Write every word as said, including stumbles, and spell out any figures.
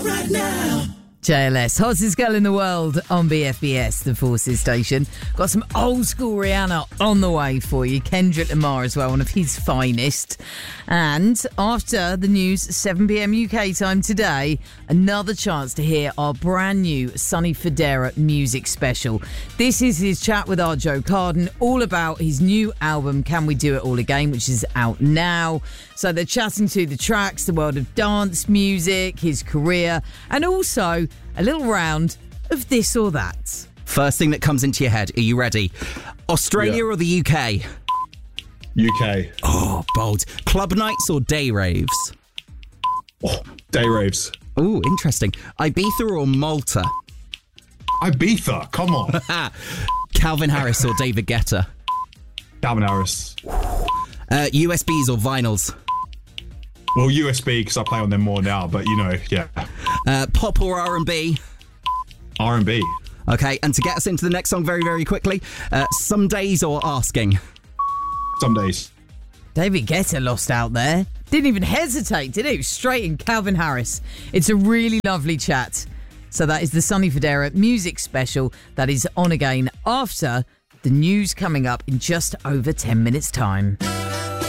right now. J L S, hottest girl in the world on B F B S, the Forces station. Got some old school Rihanna on the way for you. Kendrick Lamar as well, one of his finest. And after the news, seven p.m. U K time today, another chance to hear our brand new Sonny Fodera music special. This is his chat with our Joe Carden, all about his new album, Can We Do It All Again, which is out now. So they're chatting to the tracks, the world of dance music, his career, and also a little round of this or that. First thing that comes into your head, are you ready? Australia Yeah. or the U K? U K. Oh, bold. Club nights or day raves? Oh, day raves. Ooh, interesting. Ibiza or Malta? Ibiza, come on. Calvin Harris or David Guetta? Calvin Harris. Uh, U S Bs or vinyls? Well, U S B, because I play on them more now, but you know, yeah. Uh, pop or R and B? R and B. Okay, and to get us into the next song very, very quickly, uh, Some Days or Asking? Some days. David Guetta lost out there. Didn't even hesitate, did he? Straight in Calvin Harris. It's a really lovely chat. So that is the Sonny Fodera music special that is on again after the news coming up in just over ten minutes' time.